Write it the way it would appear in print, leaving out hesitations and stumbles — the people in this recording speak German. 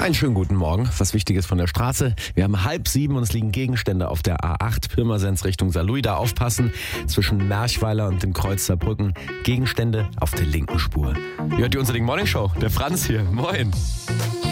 Einen schönen guten Morgen. Was Wichtiges von der Straße. Wir haben 6:30 und es liegen Gegenstände auf der A8 Pirmasens Richtung Saarlouis. Da aufpassen. Zwischen Merchweiler und dem Kreuz Saarbrücken. Gegenstände auf der linken Spur. Ihr hört die Unser Ding Morning Show. Der Franz hier. Moin.